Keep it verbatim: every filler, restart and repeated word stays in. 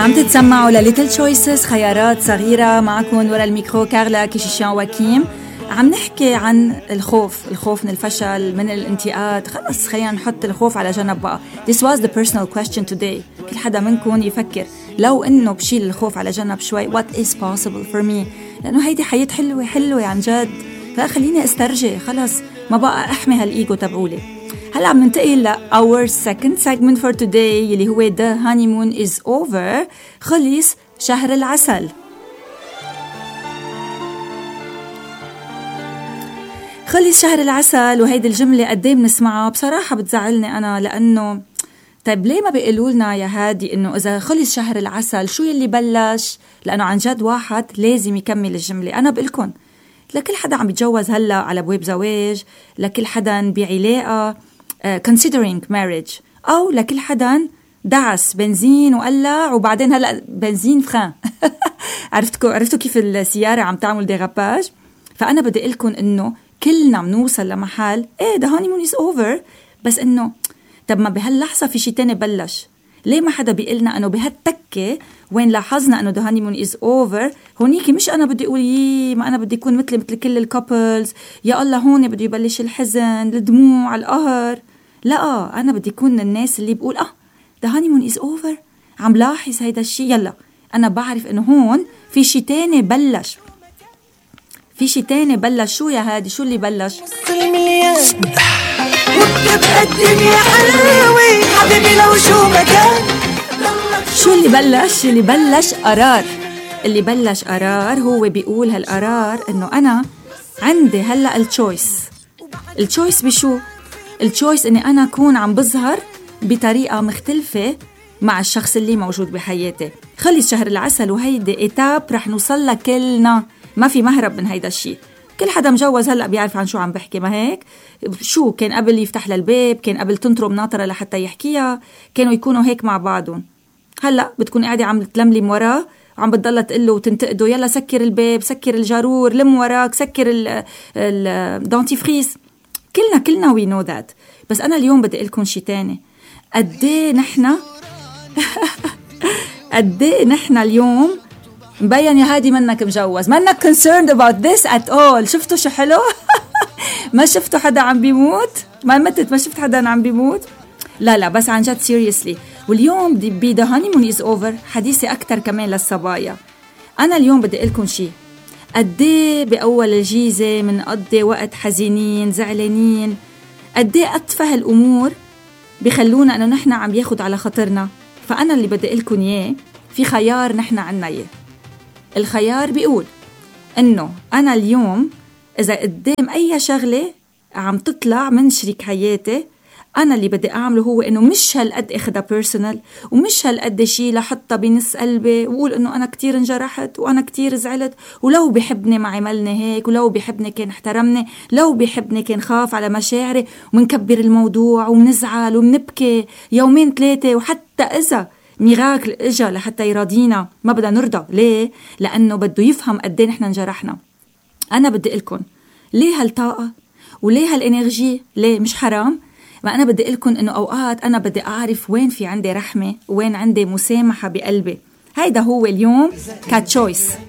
عم تتسمعوا لليتل تشويسز، خيارات صغيرة. معكم ورا الميكرو كارلا كيشيشان وكيم. عم نحكي عن الخوف، الخوف من الفشل، من الانتقاد. خلص خلينا نحط الخوف على جنب بقى. This was the personal question today. كل حدا منكم يفكر لو انه بشيل الخوف على جنب شوي what is possible for me، لانه هيدي حياة حلوة حلوة عن جد. لا خليني استرجع، خلص ما بقى احمي هالايجو تبعولي. هلا عم ننتقل ل our second segment for today اللي هو the honeymoon is over. خلص شهر العسل. خلص شهر العسل، وهيدي الجملة قديه بنسمعها بصراحة بتزعلني أنا، لأنه طيب ليه ما بيقولوا لنا يا هادي إنه إذا خلص شهر العسل شو يلي بلش؟ لأنه عن جد واحد لازم يكمل الجملة. أنا بقولكم لكل حدا عم يتجوز هلا على بواب زواج، لكل حدا بعلاقة uh, considering marriage، أو لكل حدا دعس بنزين وقلع وبعدين هلا بنزين فخان. عرفتكم عرفتوا كيف السيارة عم تعمل ديغاباج؟ فأنا بدي أقولكم إنه كلنا منوصل لمحل إيه the honeymoon is over، بس إنه طب ما بهاللحظة في شي تاني بلش. ليه ما حدا بيقلنا إنه بهالتكة وين لاحظنا إنه the honeymoon is over هونيكي مش أنا بدي أقول يي ما أنا بدي أكون مثل مثل كل الكابلز يا الله هون بدي يبلش الحزن الدموع القهر. لا، أنا بدي أكون الناس اللي بقول آه the honeymoon is over، عم لاحظ هيدا الشي، يلا أنا بعرف إنه هون في شي تاني بلش، في شي تاني بلش. شو يا هادي؟ شو اللي بلش؟ وبتبقى الدنيا حلوة حبيبي لو شو مكان. شو اللي بلش؟ اللي بلش قرار. اللي بلش قرار هو بيقول هالقرار إنه أنا عندي هلأ التشويس. التشويس بشو؟ التشويس إني أنا أكون عم بظهر بطريقة مختلفة مع الشخص اللي موجود بحياتي. خلص شهر العسل وهيدي إتاب رح نوصل لها كلنا، ما في مهرب من هيدا الشيء. كل حدا مجوز هلأ بيعرف عن شو عم بحكي، ما هيك؟ شو كان قبل يفتح للباب، كان قبل تنطرم ناطرة لحتى يحكيها، كانوا يكونوا هيك مع بعضهم. هلأ بتكون قاعدة عم تلملم وراه وعم بتضل تقله وتنتقده يلا سكر الباب، سكر الجارور، لم وراك، سكر الدانتيفريس. كلنا كلنا we know that. بس أنا اليوم بدي أقلكم شي تاني. قديه نحنا قديه نحنا اليوم مبين يا هادي منك مجوز، منك concerned about this at all. شفتوا شو حلو؟ ما شفتوا حدا عم بيموت؟ ما متت ما شفت حدا عم بيموت؟ لا لا بس عن جد seriously. واليوم بدي the honeymoon is over حديثي أكتر كمان للصبايا. أنا اليوم بدي أقلكم شي. قديه بأول الجيزة من قضي وقت حزينين زعلانين، قديه أتفه الأمور بيخلونا أنه نحن عم ياخد على خطرنا. فأنا اللي بدي أقلكم إياه في خيار نحن عنا إياه. الخيار بيقول إنه أنا اليوم إذا قدام أي شغلة عم تطلع من شريك حياتي، أنا اللي بدي أعمله هو إنه مش هالقد أخدها بيرسونال، ومش هالقد شي لحطها بنص قلبي وقول إنه أنا كتير انجرحت وأنا كتير زعلت، ولو بيحبني ما عملني هيك، ولو بيحبني كان احترمني، لو بيحبني كان خاف على مشاعري. ومنكبر الموضوع ومنزعل ومنبكي يومين ثلاثة، وحتى إذا ميراكل إجا لحتى يراضينا ما بدنا نرضى. ليه؟ لأنه بده يفهم قد ايه نحن انجرحنا. أنا بدي أقلكن ليه هالطاقة وليه هالإنرجي؟ ليه مش حرام؟ ما أنا بدي أقلكن إنه أوقات أنا بدي أعرف وين في عندي رحمة، وين عندي مسامحة بقلبي. هيدا هو اليوم كتشويس.